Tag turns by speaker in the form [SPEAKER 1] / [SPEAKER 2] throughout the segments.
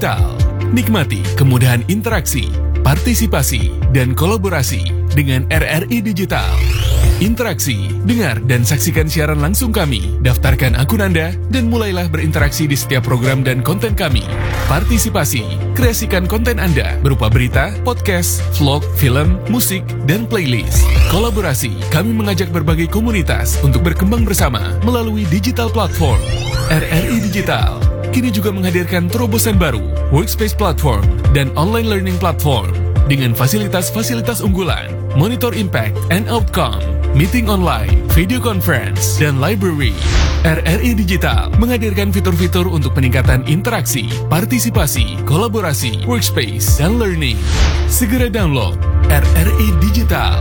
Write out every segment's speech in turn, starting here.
[SPEAKER 1] Digital. Nikmati kemudahan interaksi, partisipasi, dan kolaborasi dengan RRI Digital. Interaksi, dengar dan saksikan siaran langsung kami, daftarkan akun Anda, dan mulailah berinteraksi di setiap program dan konten kami. Partisipasi, kreasikan konten Anda berupa berita, podcast, vlog, film, musik, dan playlist. Kolaborasi, kami mengajak berbagai komunitas untuk berkembang bersama melalui digital platform. RRI Digital kini juga menghadirkan terobosan baru, workspace platform, dan online learning platform dengan fasilitas-fasilitas unggulan, monitor impact and outcome, meeting online, video conference, dan library. RRI Digital menghadirkan fitur-fitur untuk peningkatan interaksi, partisipasi, kolaborasi, workspace, dan learning. Segera download RRI Digital.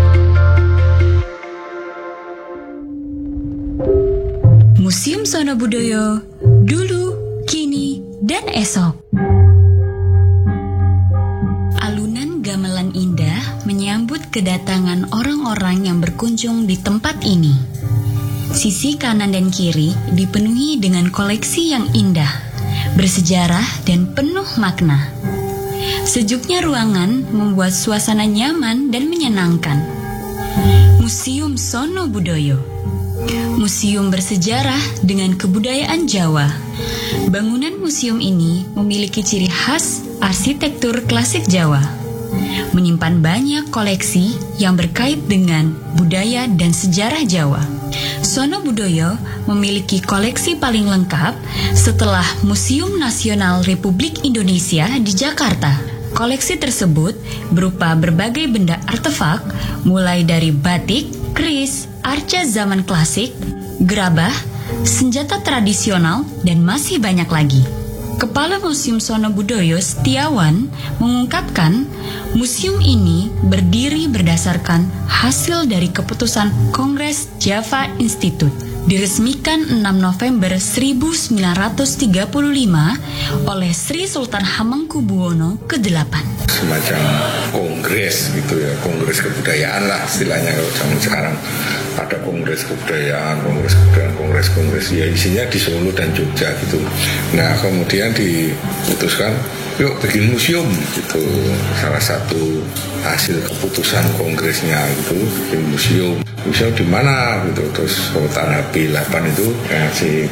[SPEAKER 2] Museum Sono Budoyo, dulu, kini, dan esok. Alunan gamelan indah menyambut kedatangan orang-orang yang berkunjung di tempat ini. Sisi kanan dan kiri dipenuhi dengan koleksi yang indah, bersejarah dan penuh makna. Sejuknya ruangan membuat suasana nyaman dan menyenangkan. Museum Sono Budoyo, museum bersejarah dengan kebudayaan Jawa. Bangunan museum ini memiliki ciri khas arsitektur klasik Jawa, menyimpan banyak koleksi yang berkait dengan budaya dan sejarah Jawa. Sono Budoyo memiliki koleksi paling lengkap setelah Museum Nasional Republik Indonesia di Jakarta. Koleksi tersebut berupa berbagai benda artefak, mulai dari batik, keris, arca zaman klasik, gerabah, senjata tradisional, dan masih banyak lagi. Kepala Museum Sono Budoyo Setiawan mengungkapkan, museum ini berdiri berdasarkan hasil dari keputusan Kongres Java Institute, diresmikan 6 November 1935 oleh Sri Sultan Hamengkubuwono ke-8.
[SPEAKER 3] Semacam kongres gitu ya, kongres kebudayaan lah istilahnya kalau zaman sekarang. Ada kongres kebudayaan, kongres ya isinya di Solo dan Jogja gitu. Nah kemudian diputuskan yuk bikin museum gitu. Salah satu hasil keputusan kongresnya itu bikin museum di mana gitu. Terus Sultan Habib 8 itu si